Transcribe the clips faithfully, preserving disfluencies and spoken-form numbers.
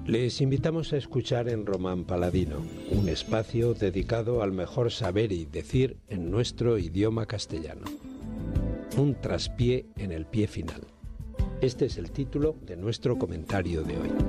Les invitamos a escuchar en Román Paladino, un espacio dedicado al mejor saber y decir en nuestro idioma castellano. Un traspié en el pie final. Este es el título de nuestro comentario de hoy.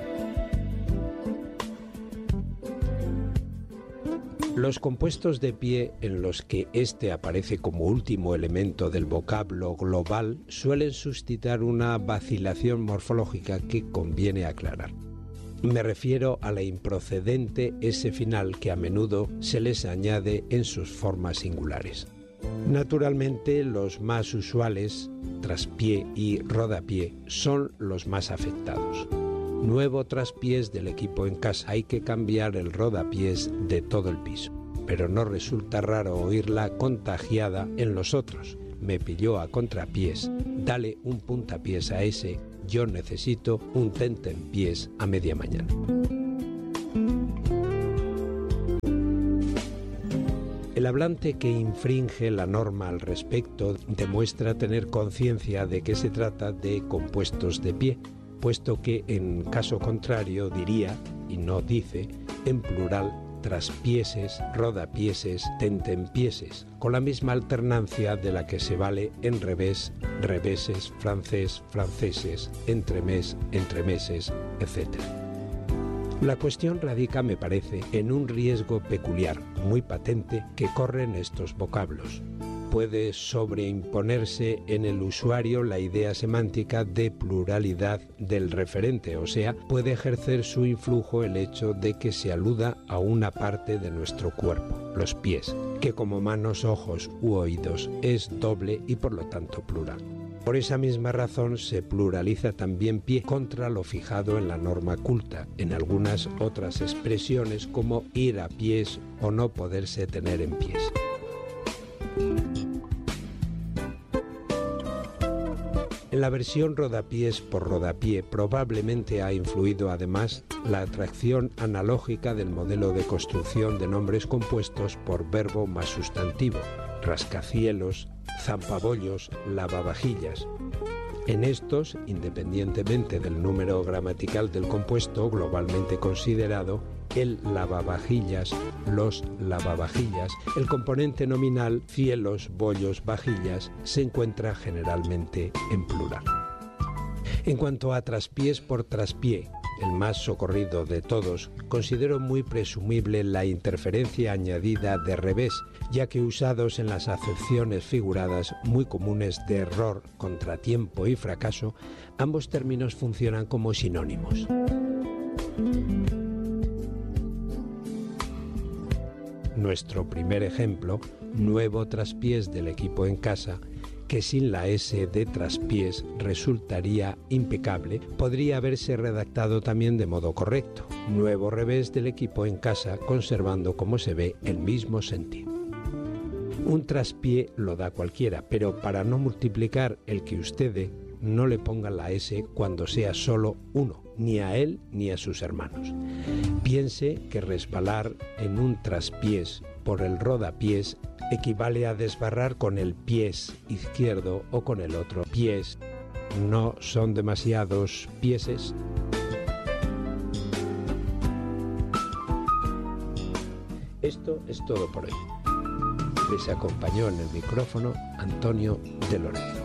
Los compuestos de pie en los que éste aparece como último elemento del vocablo global suelen suscitar una vacilación morfológica que conviene aclarar. Me refiero a la improcedente ese final que a menudo se les añade en sus formas singulares. Naturalmente, los más usuales, traspié y rodapié, son los más afectados. Nuevo traspiés del equipo en casa, hay que cambiar el rodapiés de todo el piso. Pero no resulta raro oírla contagiada en los otros. Me pilló a contrapiés, dale un puntapiés a ese, yo necesito un tentempiés a media mañana. El hablante que infringe la norma al respecto demuestra tener conciencia de que se trata de compuestos de pie, puesto que en caso contrario diría, y no dice, en plural, traspieses, rodapieses, tentempieses, con la misma alternancia de la que se vale en revés, reveses, francés, franceses, entremés, entremeses, etcétera. La cuestión radica, me parece, en un riesgo peculiar, muy patente, que corren estos vocablos. Puede sobreimponerse en el usuario la idea semántica de pluralidad del referente, o sea, puede ejercer su influjo el hecho de que se aluda a una parte de nuestro cuerpo, los pies, que como manos, ojos u oídos es doble y por lo tanto plural. Por esa misma razón se pluraliza también pie contra lo fijado en la norma culta, en algunas otras expresiones como ir a pies o no poderse tener en pies. En la versión rodapiés por rodapié probablemente ha influido además la atracción analógica del modelo de construcción de nombres compuestos por verbo más sustantivo, rascacielos, zampabollos, lavavajillas. En estos, independientemente del número gramatical del compuesto globalmente considerado, el lavavajillas, los lavavajillas, el componente nominal cielos, bollos, vajillas, se encuentra generalmente en plural. En cuanto a traspiés por traspié, el más socorrido de todos, considero muy presumible la interferencia añadida de revés, ya que usados en las acepciones figuradas muy comunes de error, contratiempo y fracaso, ambos términos funcionan como sinónimos. Nuestro primer ejemplo, nuevo traspiés del equipo en casa, que sin la S de traspiés resultaría impecable, podría haberse redactado también de modo correcto. Nuevo revés del equipo en casa, conservando como se ve el mismo sentido. Un traspié lo da cualquiera, pero para no multiplicar el que usted dé, no le ponga la S cuando sea solo uno, ni a él ni a sus hermanos. Piense que resbalar en un traspiés por el rodapiés equivale a desbarrar con el pies izquierdo o con el otro pies. ¿No son demasiados pieses? Esto es todo por hoy. Les acompañó en el micrófono Antonio de Lorenzo.